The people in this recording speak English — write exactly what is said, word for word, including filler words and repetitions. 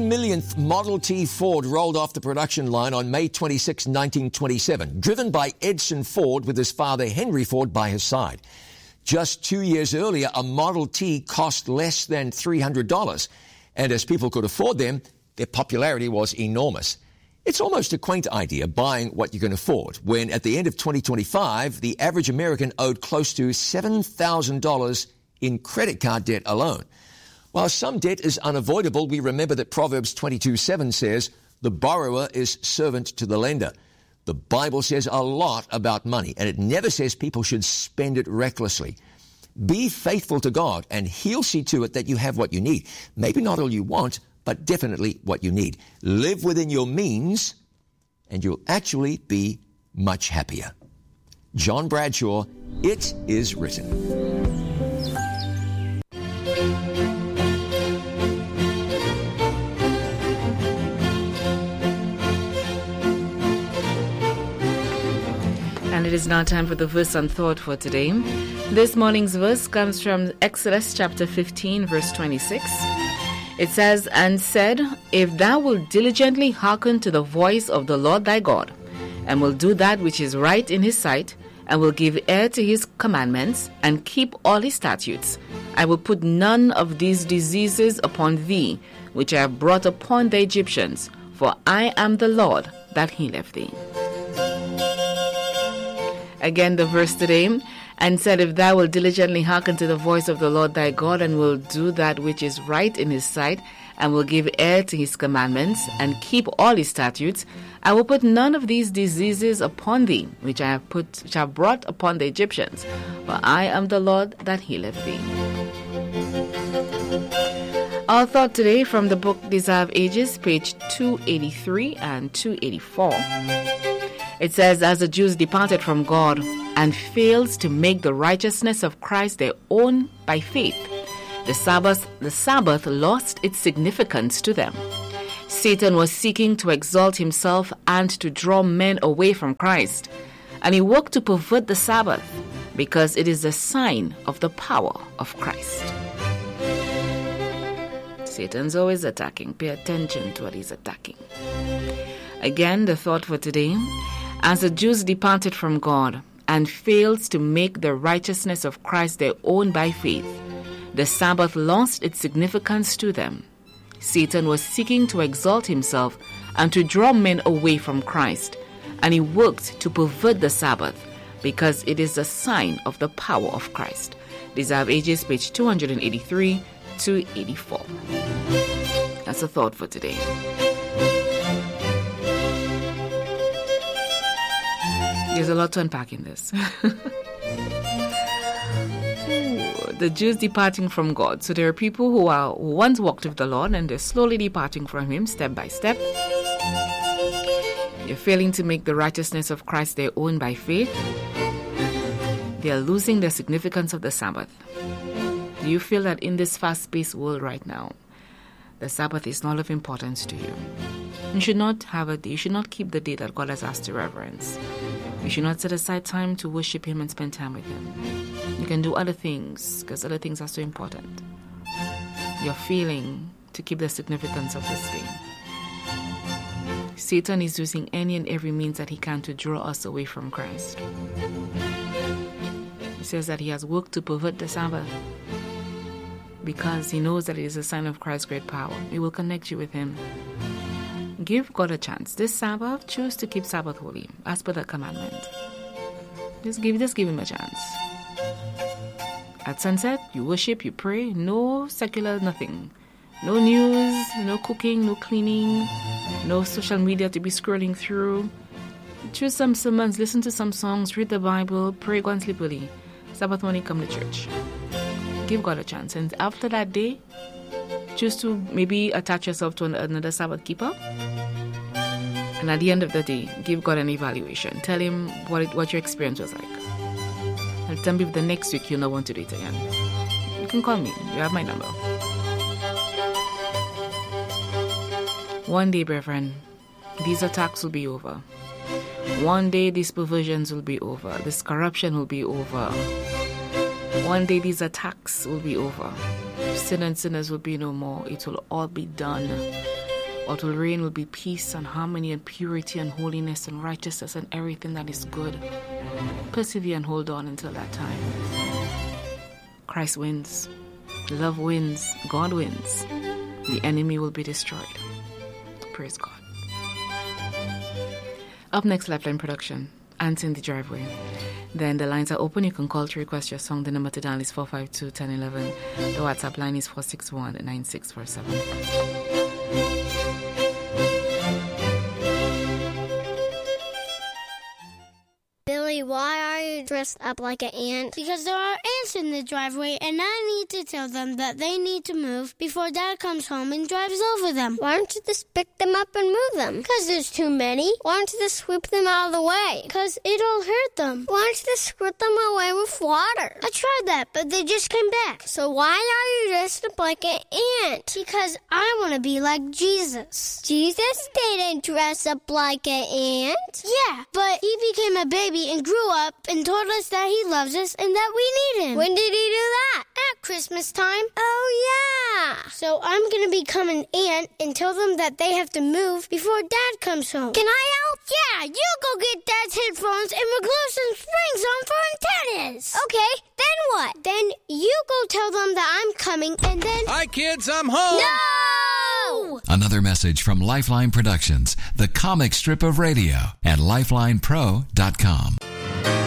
millionth Model T Ford rolled off the production line on May twenty-sixth, nineteen twenty-seven, driven by Edson Ford with his father Henry Ford by his side. Just two years earlier, a Model T cost less than three hundred dollars, and as people could afford them, their popularity was enormous. It's almost a quaint idea, buying what you can afford, when at the end of twenty twenty-five, the average American owed close to seven thousand dollars in credit card debt alone. While some debt is unavoidable, we remember that Proverbs twenty-two seven says, "The borrower is servant to the lender." The Bible says a lot about money, and it never says people should spend it recklessly. Be faithful to God, and He'll see to it that you have what you need. Maybe not all you want, but definitely what you need. Live within your means, and you'll actually be much happier. John Bradshaw, It Is Written. And it is now time for the verse and thought for today. This morning's verse comes from Exodus chapter fifteen, verse twenty-six. It says, "And said, If thou wilt diligently hearken to the voice of the Lord thy God, and will do that which is right in his sight, and will give ear to his commandments, and keep all his statutes, I will put none of these diseases upon thee, which I have brought upon the Egyptians, for I am the Lord that healeth thee." Again, the verse today, "And said, If thou wilt diligently hearken to the voice of the Lord thy God, and will do that which is right in his sight, and will give ear to his commandments, and keep all his statutes, I will put none of these diseases upon thee, which I have put, which I have brought upon the Egyptians, for I am the Lord that healeth thee." Our thought today from the book Desire of Ages, page two eighty-three and two eighty-four. It says, "As the Jews departed from God and failed to make the righteousness of Christ their own by faith, the Sabbath, the Sabbath lost its significance to them. Satan was seeking to exalt himself and to draw men away from Christ, and he worked to pervert the Sabbath because it is a sign of the power of Christ." Satan's always attacking. Pay attention to what he's attacking. Again, the thought for today. As the Jews departed from God and failed to make the righteousness of Christ their own by faith, the Sabbath lost its significance to them. Satan was seeking to exalt himself and to draw men away from Christ, and he worked to pervert the Sabbath because it is a sign of the power of Christ. Desire of Ages, page two eighty-three, two eighty-four. That's a thought for today. There's a lot to unpack in this. Ooh, the Jews departing from God. So there are people who are who once walked with the Lord, and they're slowly departing from Him step by step. They're failing to make the righteousness of Christ their own by faith. They are losing the significance of the Sabbath. Do you feel that in this fast-paced world right now, the Sabbath is not of importance to you? You should not have a day. You should not keep the day that God has asked to reverence. You should not set aside time to worship Him and spend time with Him. You can do other things because other things are so important. You're failing to keep the significance of this day. Satan is using any and every means that he can to draw us away from Christ. He says that he has worked to pervert the Sabbath because he knows that it is a sign of Christ's great power. It will connect you with Him. Give God a chance. This Sabbath, choose to keep Sabbath holy, as per the commandment. Just give, just give Him a chance. At sunset, you worship, you pray. No secular, nothing. No news, no cooking, no cleaning, no social media to be scrolling through. Choose some sermons, listen to some songs, read the Bible, pray, go and sleep early. Sabbath morning, come to church. Give God a chance. And after that day, choose to maybe attach yourself to another Sabbath keeper. And at the end of the day, give God an evaluation. Tell Him what it, what your experience was like. And tell me if the next week you'll not want to do it again. You can call me. You have my number. One day, brethren, these attacks will be over. One day, these perversions will be over. This corruption will be over. One day, these attacks will be over. Sin and sinners will be no more. It will all be done. What will reign will be peace and harmony and purity and holiness and righteousness and everything that is good. Persevere and hold on until that time. Christ wins. Love wins. God wins. The enemy will be destroyed. Praise God. Up next, Lifeline Production. Ants in the Driveway. Then the lines are open. You can call to request your song. The number to dial is four five two, one zero one one. The WhatsApp line is four six one, nine six four seven. Billy, why are you dressed up like an ant? Because there are ants in the driveway, and I need to tell them that they need to move before Dad comes home and drives over them. Why don't you just pick them up and move them? Because there's too many. Why don't you just sweep them out of the way? Because it'll hurt them. Why don't you just squirt them away with water? I tried that, but they just came back. So why are you dressed up like an ant? Because I want to be like Jesus. Jesus didn't dress up like an ant. Yeah, but he became a baby and grew up and told us that he loves us and that we need him. When did he do that? At Christmas time. Oh, yeah. So I'm going to become an ant and tell them that they have to move before Dad comes home. Can I help? Yeah, you go get Dad's headphones and we'll glue some springs on for antennas. Okay, then what? Then you go tell them that I'm coming and then... Hi, kids, I'm home. No! Another message from Lifeline Productions, the comic strip of radio, at lifeline pro dot com.